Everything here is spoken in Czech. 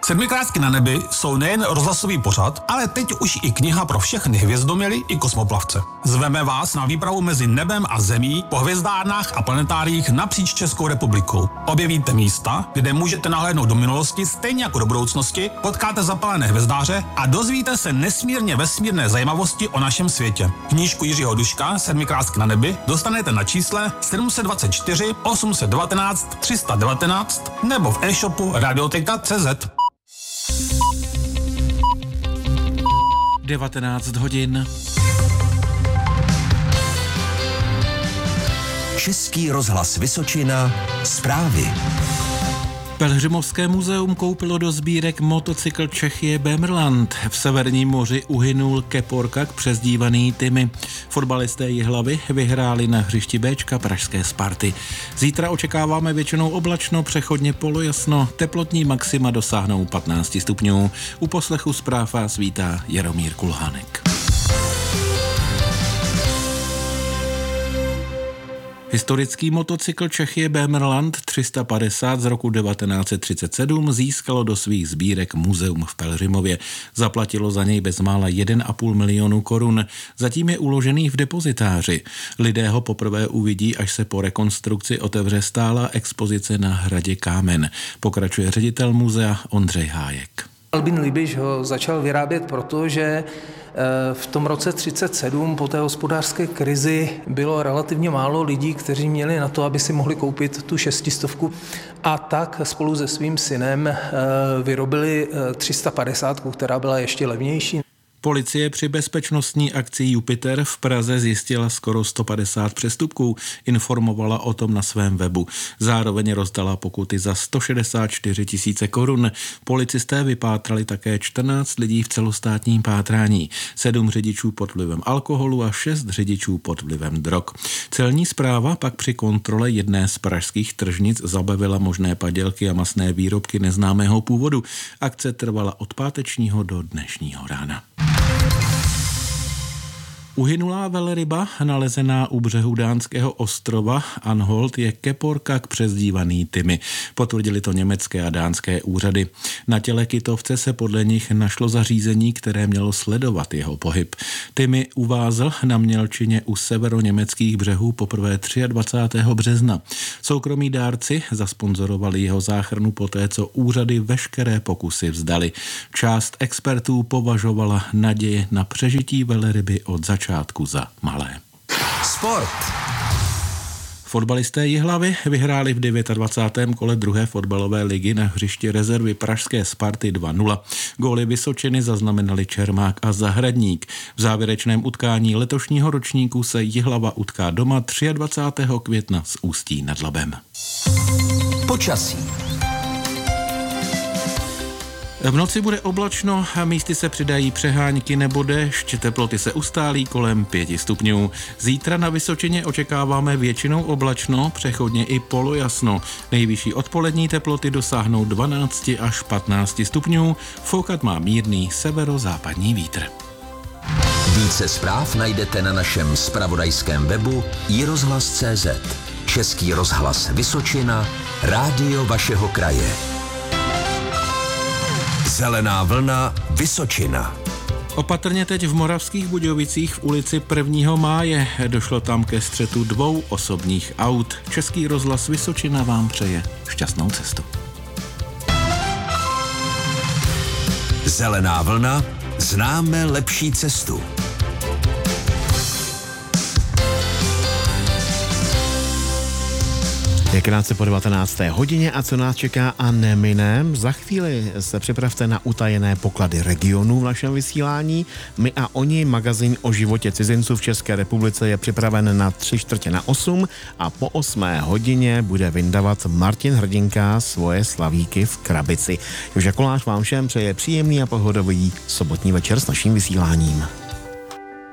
Sedmikrásky na nebi jsou nejen rozhlasový pořad, ale teď už i kniha pro všechny hvězdoměly i kosmoplavce. Zveme vás na výpravu mezi nebem a zemí po hvězdárnách a planetáriích napříč Českou republikou. Objevíte místa, kde můžete nahlédnout do minulosti stejně jako do budoucnosti, potkáte zapalené hvězdáře a dozvíte se nesmírně vesmírné zajímavosti o našem světě. Knížku Jiřího Duška Sedmikrásky na nebi dostanete na čísle 724 819 319 nebo v e-shopu radioteka.cz. 19 hodin. Český rozhlas Vysočina. Zprávy. Pelhřimovské muzeum koupilo do sbírek motocykl Czechie Böhmerland. V Severním moři uhynul keporkak přezdívaný Timmy. Fotbalisté Jihlavy vyhráli na hřišti Béčka pražské Sparty. Zítra očekáváme většinou oblačno, přechodně polojasno. Teplotní maxima dosáhnou 15 stupňů. U poslechu zpráv vás vítá Jaromír Kulhánek. Historický motocykl Czechie Böhmerland 350 z roku 1937 získalo do svých sbírek muzeum v Pelhřimově. Zaplatilo za něj bezmála 1,5 milionu korun. Zatím je uložený v depozitáři. Lidé ho poprvé uvidí, až se po rekonstrukci otevře stálá expozice na hradě Kámen. Pokračuje ředitel muzea Ondřej Hájek. Albin Libiš ho začal vyrábět proto, že v tom roce 1937 po té hospodářské krizi bylo relativně málo lidí, kteří měli na to, aby si mohli koupit tu 600, a tak spolu se svým synem vyrobili 350, která byla ještě levnější. Policie při bezpečnostní akci Jupiter v Praze zjistila skoro 150 přestupků, informovala o tom na svém webu. Zároveň rozdala pokuty za 164 000 korun. Policisté vypátrali také 14 lidí v celostátním pátrání, 7 řidičů pod vlivem alkoholu a 6 řidičů pod vlivem drog. Celní správa pak při kontrole jedné z pražských tržnic zabavila možné padělky a masné výrobky neznámého původu. Akce trvala od pátečního do dnešního rána. Uhynulá velryba, nalezená u břehu dánského ostrova Anholt, je keporkak přezdívaný Timmy. Potvrdili to německé a dánské úřady. Na těle kytovce se podle nich našlo zařízení, které mělo sledovat jeho pohyb. Timmy uvázl na mělčině u severoněmeckých břehů poprvé 23. března. Soukromí dárci zasponzorovali jeho záchranu poté, co úřady veškeré pokusy vzdali. Část expertů považovala naděje na přežití velryby od začátku za malé. Sport. Fotbalisté Jihlavy vyhráli v 29. kole druhé fotbalové ligy na hřišti rezervy pražské Sparty 2-0. Góly Vysočiny zaznamenali Čermák a Zahradník. V závěrečném utkání letošního ročníku se Jihlava utká doma 23. května s Ústí nad Labem. Počasí. V noci bude oblačno a místy se přidají přehánky nebo déšť, teploty se ustálí kolem 5 stupňů. Zítra na Vysočině očekáváme většinou oblačno, přechodně i polojasno. Nejvyšší odpolední teploty dosáhnou 12 až 15 stupňů, foukat má mírný severozápadní vítr. Více zpráv najdete na našem zpravodajském webu iRozhlas.cz. Český rozhlas Vysočina, rádio vašeho kraje. Zelená vlna Vysočina. Opatrně teď v Moravských Budějovicích v ulici 1. máje. Došlo tam ke střetu 2 osobních aut. Český rozhlas Vysočina vám přeje šťastnou cestu. Zelená vlna, známe lepší cestu. Je krátce po 19. hodině a co nás čeká a nemine. Za chvíli se připravte na utajené poklady regionů v našem vysílání. My a oni, magazín o životě cizinců v České republice, je připraven na 7:45 a po 8. hodině bude vyndavat Martin Hrdinka svoje slavíky v krabici. Joža Kolář vám všem přeje příjemný a pohodový sobotní večer s naším vysíláním.